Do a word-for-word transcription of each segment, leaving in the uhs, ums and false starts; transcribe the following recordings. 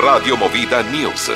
Radio Movida News.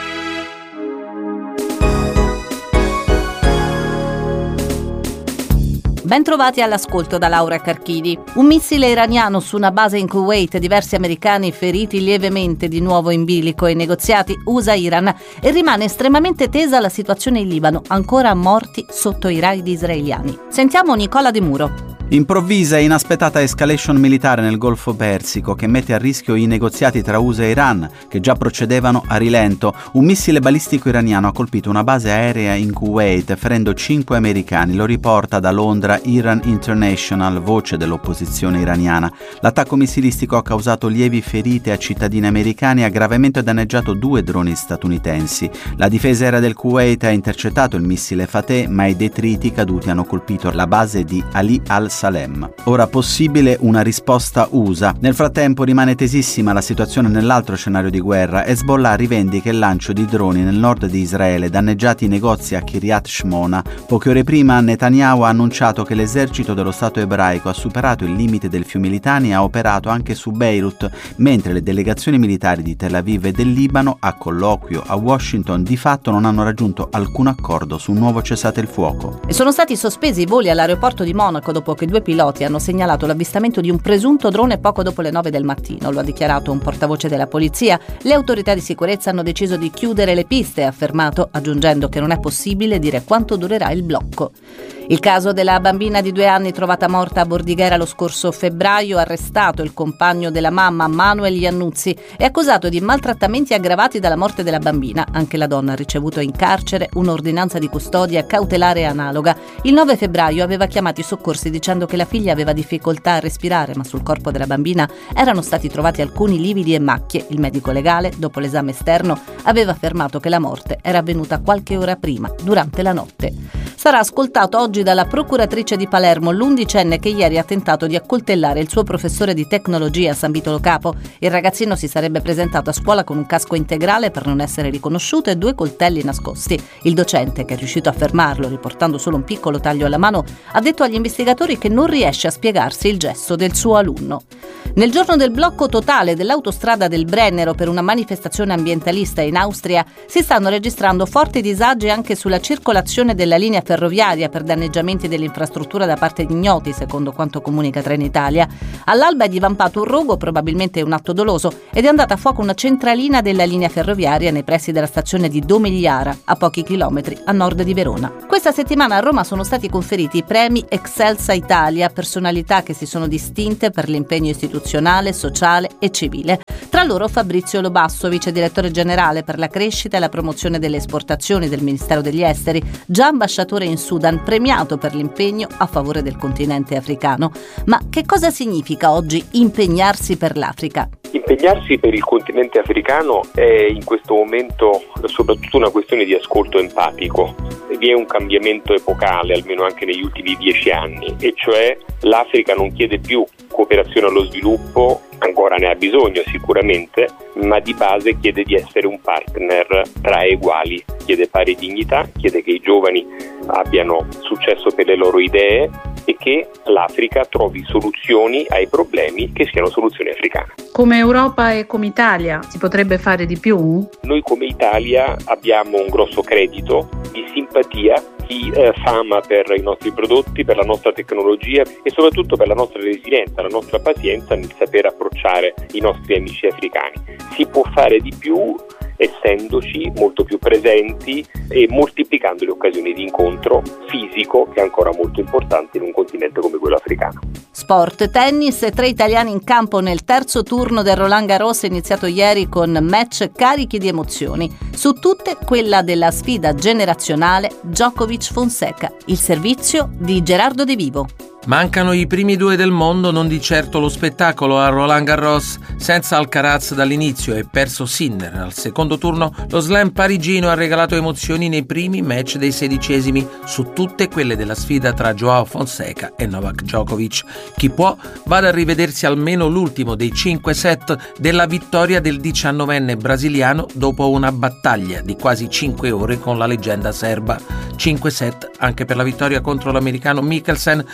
Ben trovati all'ascolto da Laura Carchidi. Un missile iraniano su una base in Kuwait, diversi americani feriti lievemente di nuovo in bilico ai negoziati U S A-Iran, e rimane estremamente tesa la situazione in Libano, ancora morti sotto i raid israeliani. Sentiamo Nicola De Muro. Improvvisa e inaspettata escalation militare nel Golfo Persico che mette a rischio i negoziati tra U S A e Iran, che già procedevano a rilento. Un missile balistico iraniano ha colpito una base aerea in Kuwait, ferendo cinque americani. Lo riporta da Londra Iran International, voce dell'opposizione iraniana. L'attacco missilistico ha causato lievi ferite a cittadini americani e ha gravemente danneggiato due droni statunitensi. La difesa aerea del Kuwait ha intercettato il missile Fateh, ma i detriti caduti hanno colpito la base di Ali al Salem. Ora possibile una risposta U S A. Nel frattempo rimane tesissima la situazione nell'altro scenario di guerra. Hezbollah rivendica il lancio di droni nel nord di Israele, danneggiati i negozi a Kiryat Shmona. Poche ore prima Netanyahu ha annunciato che l'esercito dello Stato ebraico ha superato il limite del fiume Litani e ha operato anche su Beirut, mentre le delegazioni militari di Tel Aviv e del Libano, a colloquio a Washington, di fatto non hanno raggiunto alcun accordo su un nuovo cessate il fuoco. E sono stati sospesi i voli all'aeroporto di Monaco dopo che due piloti hanno segnalato l'avvistamento di un presunto drone poco dopo le nove del mattino. Lo ha dichiarato un portavoce della polizia. Le autorità di sicurezza hanno deciso di chiudere le piste, ha affermato, aggiungendo che non è possibile dire quanto durerà il blocco. Il caso della bambina di due anni trovata morta a Bordighera lo scorso febbraio, arrestato il compagno della mamma, Manuel Iannuzzi, è accusato di maltrattamenti aggravati dalla morte della bambina. Anche la donna ha ricevuto in carcere un'ordinanza di custodia cautelare analoga. Il nove febbraio aveva chiamato i soccorsi dicendo che la figlia aveva difficoltà a respirare, ma sul corpo della bambina erano stati trovati alcuni lividi e macchie. Il medico legale, dopo l'esame esterno, aveva affermato che la morte era avvenuta qualche ora prima, durante la notte. Sarà ascoltato oggi dalla procuratrice di Palermo l'undicenne che ieri ha tentato di accoltellare il suo professore di tecnologia a San Vitolo Capo. Il ragazzino si sarebbe presentato a scuola con un casco integrale per non essere riconosciuto e due coltelli nascosti. Il docente, che è riuscito a fermarlo riportando solo un piccolo taglio alla mano, ha detto agli investigatori che non riesce a spiegarsi il gesto del suo alunno. Nel giorno del blocco totale dell'autostrada del Brennero per una manifestazione ambientalista in Austria si stanno registrando forti disagi anche sulla circolazione della linea ferroviaria per danneggiamenti dell'infrastruttura da parte di ignoti, secondo quanto comunica Trenitalia. All'alba è divampato un rogo, probabilmente un atto doloso, ed è andata a fuoco una centralina della linea ferroviaria nei pressi della stazione di Domigliara, a pochi chilometri a nord di Verona. Questa settimana a Roma sono stati conferiti i premi Excelsa Italia a personalità che si sono distinte per l'impegno istituzionale, sociale e civile. Tra loro Fabrizio Lobasso, vice direttore generale per la crescita e la promozione delle esportazioni del Ministero degli Esteri, già ambasciatore in Sudan, premiato per l'impegno a favore del continente africano. Ma che cosa significa oggi impegnarsi per l'Africa? Impegnarsi per il continente africano è in questo momento soprattutto una questione di ascolto empatico. Vi è un cambiamento epocale, almeno anche negli ultimi dieci anni, e cioè l'Africa non chiede più cooperazione allo sviluppo, ancora ne ha bisogno sicuramente, ma di base chiede di essere un partner tra eguali, chiede pari dignità, chiede che i giovani abbiano successo per le loro idee e che l'Africa trovi soluzioni ai problemi che siano soluzioni africane. Come Europa e come Italia si potrebbe fare di più? Noi come Italia abbiamo un grosso credito di simpatia, di eh, fama per i nostri prodotti, per la nostra tecnologia e soprattutto per la nostra resilienza, la nostra pazienza nel saper approcciare i nostri amici africani. Si può fare di più essendoci molto più presenti e moltiplicando le occasioni di incontro fisico, che è ancora molto importante in un continente come quello africano. Sport, tennis e tre italiani in campo nel terzo turno del Roland Garros iniziato ieri con match carichi di emozioni. Su tutte quella della sfida generazionale Djokovic-Fonseca, il servizio di Gerardo De Vivo. Mancano i primi due del mondo, non di certo lo spettacolo a Roland Garros. Senza Alcaraz dall'inizio e perso Sinner al secondo turno, lo slam parigino ha regalato emozioni nei primi match dei sedicesimi su tutte quelle della sfida tra Joao Fonseca e Novak Djokovic. Chi può vada a rivedersi almeno l'ultimo dei cinque set della vittoria del diciannovenne brasiliano dopo una battaglia di quasi cinque ore con la leggenda serba. cinque set anche per la vittoria contro l'americano Mikkelsen della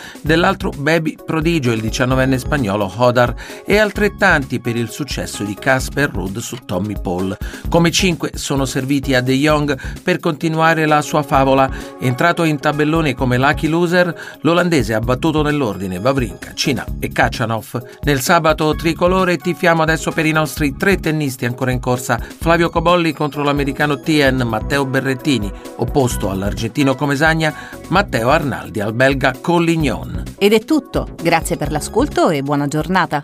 l'altro baby prodigio, il diciannovenne spagnolo Hodar, e altrettanti per il successo di Casper Ruud su Tommy Paul. Come cinque sono serviti a De Jong per continuare la sua favola. Entrato in tabellone come lucky loser, l'olandese ha battuto nell'ordine Wawrinka, Cina e Khachanov. Nel sabato tricolore tifiamo adesso per i nostri tre tennisti ancora in corsa: Flavio Cobolli contro l'americano Tien Matteo Berrettini, opposto all'argentino Comesaña Matteo Arnaldi al belga Collignon. Ed è tutto, grazie per l'ascolto e buona giornata.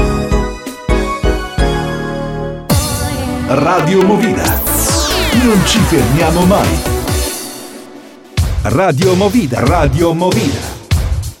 Radio Movida. Non ci fermiamo mai. Radio Movida. Radio Movida.